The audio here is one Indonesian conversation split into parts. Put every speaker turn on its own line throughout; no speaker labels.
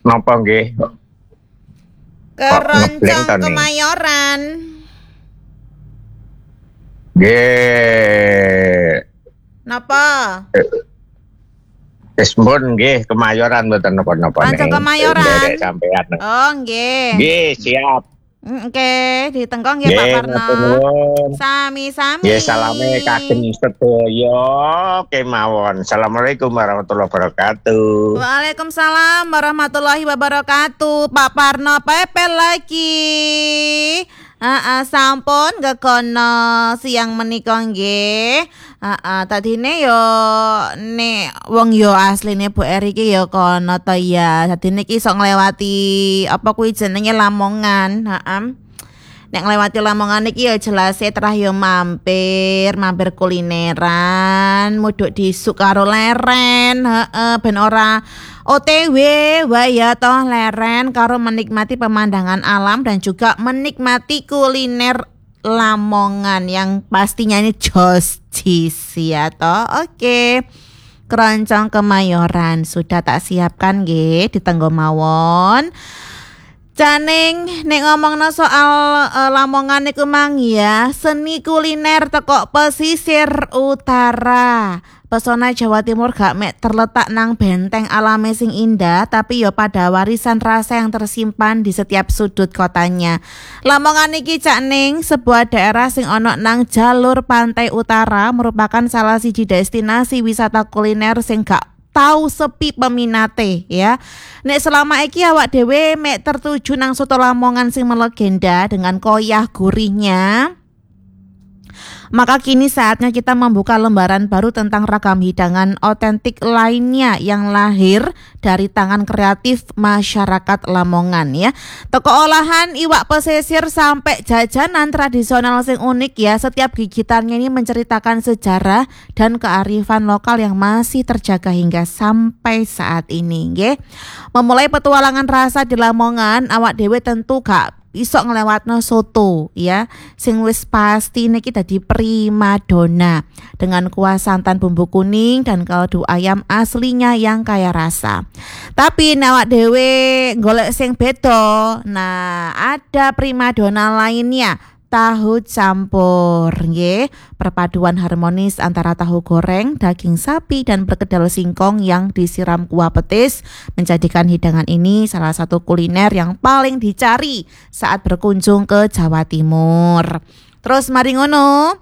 Napa nggih?
Keroncong Kemayoran.
Nggih.
Napa?
Wis mun nggih Kemayoran mboten napa-napa ning.
Keroncong Kemayoran.
Nderek sampean.
Oh, nggih.
Nggih, siap.
Oke, ditengkong nggih Pak Parno. Sami-sami.
Nggih, salame kagem sedaya kemawon. Assalamualaikum warahmatullahi wabarakatuh.
Waalaikumsalam warahmatullahi wabarakatuh. Pak Parno pepel lagi. Sampun gekono siang menika nggih. Tadine yo nek wong yo asline Bu Eri iki yo kono to ya. Dadine iki iso nglewati apa kuwi jenenge Lamongan, Nek nglewati Lamongan iki ya jelas terah yo mampir kulineran, muduk disuk karo leren, ben ora OTW wae ya toh leren karo menikmati pemandangan alam dan juga menikmati kuliner Lamongan yang pastinya ini jostis ya toh. Oke. Keroncong Kemayoran sudah tak siapkan nggih ditenggo mawon. Janing nek ngomongno soal Lamongan niku mang ya, seni kuliner teko pesisir utara. Pesona Jawa Timur gak mek terletak nang benteng alami sing indah, tapi yo pada warisan rasa yang tersimpan di setiap sudut kotanya. Lamongan iki cak ning sebuah daerah sing ono nang jalur pantai utara, merupakan salah siji destinasi wisata kuliner sing gak tahu sepi peminate ya. Nek selama iki awak dhewe mek tertuju nang soto Lamongan sing melegenda dengan koyah gurihnya, maka kini saatnya kita membuka lembaran baru tentang ragam hidangan otentik lainnya yang lahir dari tangan kreatif masyarakat Lamongan ya. Toko olahan iwak pesisir sampai jajanan tradisional sing unik ya. Setiap gigitannya ini menceritakan sejarah dan kearifan lokal yang masih terjaga hingga sampai saat ini nggih. Memulai petualangan rasa di Lamongan, awak dhewe tentu gak iso ngelewatno soto ya, sing wis pasti niki dadi primadona dengan kuah santan bumbu kuning dan kaldu ayam aslinya yang kaya rasa. Tapi awak dhewe golek sing beda, nah ada primadona lainnya, tahu campur nggih, perpaduan harmonis antara tahu goreng, daging sapi dan perkedel singkong yang disiram kuah petis menjadikan hidangan ini salah satu kuliner yang paling dicari saat berkunjung ke Jawa Timur. Terus mari ngono,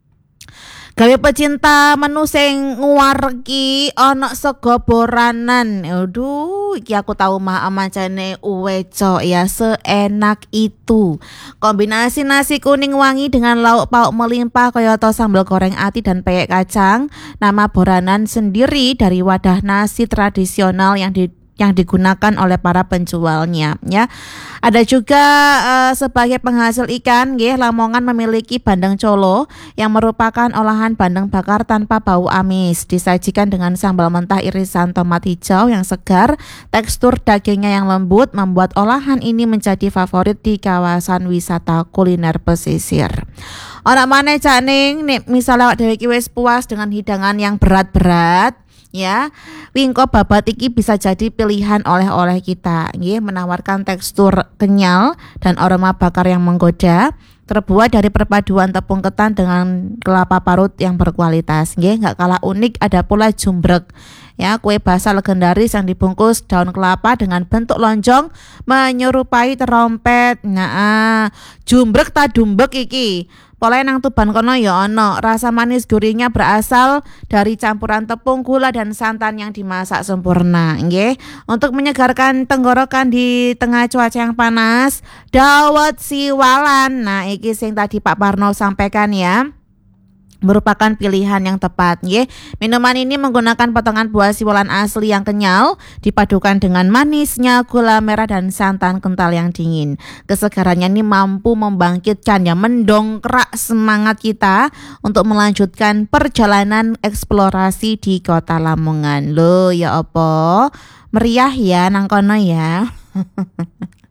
gawe pecinta menu sing nguwargi ana sego boranan. Aduh, iki aku tahu mah macane uweco ya, seenak itu. Kombinasi nasi kuning wangi dengan lauk pauk melimpah kaya sambal goreng ati dan peyek kacang. Nama boranan sendiri dari wadah nasi tradisional yang digunakan oleh para penjualnya ya. Ada juga sebagai penghasil ikan nggih, Lamongan memiliki bandeng colo yang merupakan olahan bandeng bakar tanpa bau amis, disajikan dengan sambal mentah irisan tomat hijau yang segar. Tekstur dagingnya yang lembut membuat olahan ini menjadi favorit di kawasan wisata kuliner pesisir. Ora maneh cak ning nek misale awak dhewe iki wis puas dengan hidangan yang berat-berat ya, wingko babat iki bisa jadi pilihan oleh-oleh kita nggih, menawarkan tekstur kenyal dan aroma bakar yang menggoda, terbuat dari perpaduan tepung ketan dengan kelapa parut yang berkualitas nggih. Enggak kalah unik ada pula jumbrek ya, kue basah legendaris yang dibungkus daun kelapa dengan bentuk lonjong menyerupai terompet. Nah, jumbrek ta dumbek iki Polai nang Tuban kono ya ono. Rasa manis gurihnya berasal dari campuran tepung, gula dan santan yang dimasak sempurna nggih. Untuk menyegarkan tenggorokan di tengah cuaca yang panas, dawet siwalan. Nah, iki sing tadi Pak Parno sampaikan ya, merupakan pilihan yang tepat nggih. Minuman ini menggunakan potongan buah siwalan asli yang kenyal dipadukan dengan manisnya gula merah dan santan kental yang dingin. Kesegarannya ini mampu membangkitkan ya, mendongkrak semangat kita untuk melanjutkan perjalanan eksplorasi di Kota Lamongan. Loh ya apa? Meriah ya nang kono ya.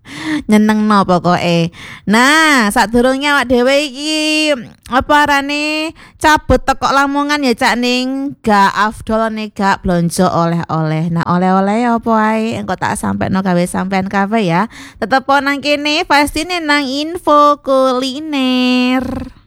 Nyenengno pokoke. Nah, sadurunge awak dhewe iki apa arane cabut teko Lamongan ya Cak Ning, gak afdol nih gak blonjo oleh-oleh. Nah, oleh-oleh apa ae engko tak sampeno gawe sampean kafe ya. Tetep nang kene pasti nang info kuliner.